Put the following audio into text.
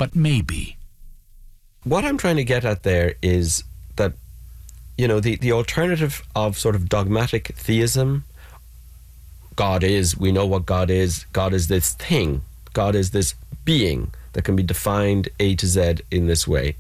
but maybe. What I'm trying to get at there is that, the alternative of sort of dogmatic theism, we know what God is this thing, God is this being that can be defined A to Z in this way.